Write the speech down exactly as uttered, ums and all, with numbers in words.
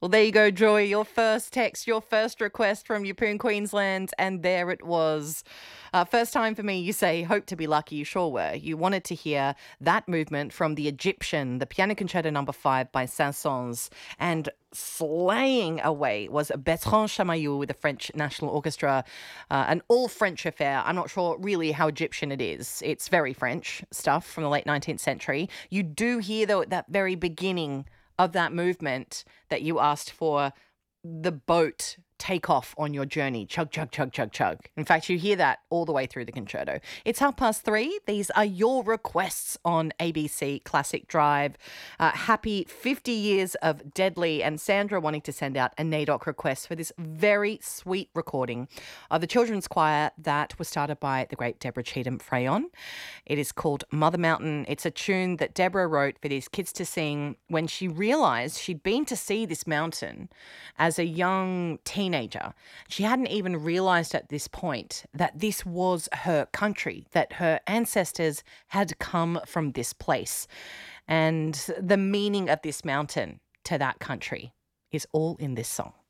Well, there you go, Joy. Your first text, your first request from Yeppoon, Queensland, and there it was. Uh, first time for me, you say, hope to be lucky. You sure were. You wanted to hear that movement from the Egyptian, the Piano Concerto number five by Saint-Saëns, and slaying away was Bertrand Chamayou with the French National Orchestra, uh, an all-French affair. I'm not sure really how Egyptian it is. It's very French stuff from the late nineteenth century. You do hear, though, at that very beginning of that movement that you asked for, the boat take off on your journey. Chug, chug, chug, chug, chug. In fact, you hear that all the way through the concerto. It's half past three. These are your requests on A B C Classic Drive. Uh, happy fifty years of Deadly, and Sandra wanting to send out a N A D O C request for this very sweet recording of the children's choir that was started by the great Deborah Cheetham Freyon. It is called Mother Mountain. It's a tune that Deborah wrote for these kids to sing when she realised she'd been to see this mountain as a young teenager. She hadn't even realised at this point that this was her country, that her ancestors had come from this place. And the meaning of this mountain to that country is all in this song.